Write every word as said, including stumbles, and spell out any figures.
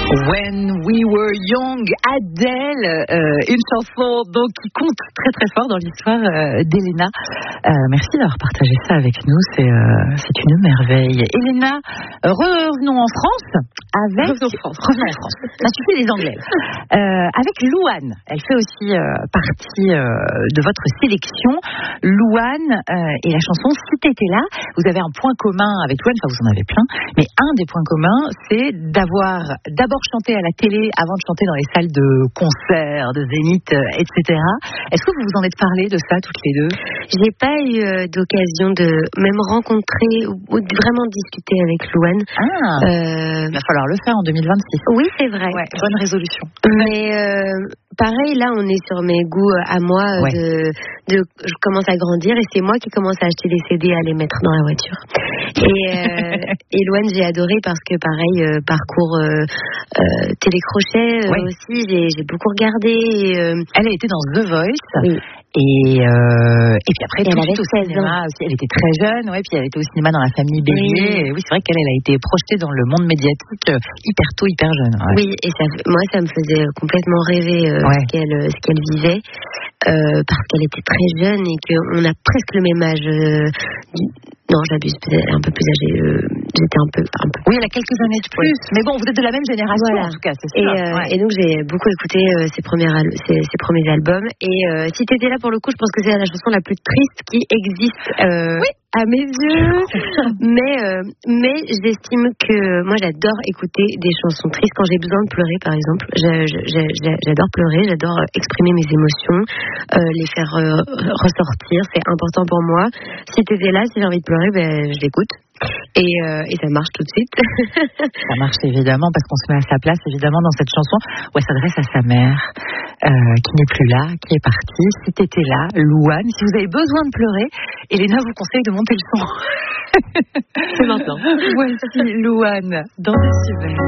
When We Were Young, Adele, euh, une chanson donc qui compte très très fort dans l'histoire euh, d'Elena. Euh, merci d'avoir partagé ça avec nous, c'est, euh, c'est une merveille. Elena, revenons en France avec... Revenons en France. Revenons en France. Ça suffit les Anglais. Euh, avec Louane, elle fait aussi euh, partie euh, de votre sélection. Louane euh, et la chanson Si t'étais là, vous avez un point commun avec Louane, enfin vous en avez plein, mais un des points communs, c'est d'avoir d'abord chanté à la télé avant de chanter dans les salles de concert, de zénith, et cetera. Est-ce que vous vous en êtes parlé de ça toutes les deux ? J'ai pas eu euh, d'occasion de même rencontrer ou, ou de vraiment discuter avec Louane. Ah, euh... il va falloir le faire en deux mille vingt-six. Oui, c'est vrai. Ouais, bonne résolution. Mais euh, pareil, là, on est sur mes goûts à moi. Ouais. De, de, je commence à grandir et c'est moi qui commence à acheter des C D et à les mettre dans la voiture. Et, euh, et Louane, j'ai adoré parce que pareil, euh, parcours euh, euh, télécrochet euh, ouais. aussi, j'ai, j'ai beaucoup regardé. Et, euh... Elle a été dans The Voice. Oui. Et, euh, et puis après, et tout elle de suite au cinéma aussi. Elle était très jeune, ouais, puis elle était au cinéma dans La Famille Bélier. Oui, et oui c'est vrai qu'elle elle a été projetée dans le monde médiatique euh, hyper tôt, hyper jeune. Ouais. Oui, et ça, moi, ça me faisait complètement rêver euh, ouais. ce, qu'elle, ce qu'elle vivait, euh, parce qu'elle était très jeune et qu'on a presque le même âge. Euh, du... Non, j'abuse, peut-être un peu plus âgée. Euh, j'étais un peu, un peu. Oui, elle a quelques années de plus. Oui. Mais bon, vous êtes de la même génération, voilà. En tout cas, c'est et, sûr. Euh, ouais. et donc, j'ai beaucoup écouté euh, ses, premières al- ses, ses premiers albums. Et euh, Si t'étais là, pour le coup, je pense que c'est la chanson la plus triste qui existe euh, oui. à mes yeux. mais, euh, mais j'estime que moi, j'adore écouter des chansons tristes quand j'ai besoin de pleurer, par exemple. Je, je, je, j'adore pleurer, j'adore exprimer mes émotions, euh, les faire euh, ressortir. C'est important pour moi. Si t'étais là, si j'ai envie de pleurer, ben, je l'écoute. Et, euh, et ça marche tout de suite. Ça marche évidemment parce qu'on se met à sa place évidemment dans cette chanson où elle s'adresse à sa mère euh, qui n'est plus là, qui est partie. Si t'étais là, Louane, si vous avez besoin de pleurer, Elena vous conseille de monter le son. C'est maintenant. Voici Louane dans Décibel.